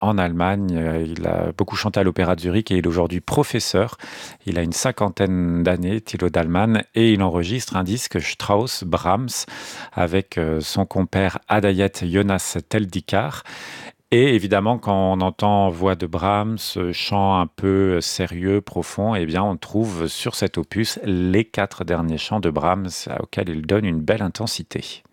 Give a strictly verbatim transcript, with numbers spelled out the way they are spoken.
en Allemagne. Euh, Il a beaucoup chanté à l'Opéra de Zurich et il est aujourd'hui professeur. Il a une cinquantaine d'années, Thilo Dallmann, et il enregistre un disque Strauss, Brahms, avec euh, son compère Adayet Jonas Teldikar. Et évidemment, quand on entend voix de Brahms, euh, chant un peu euh, sérieux, profond, eh bien, on trouve sur cet opus les quatre derniers chants de Brahms auxquels il donne une belle intensité.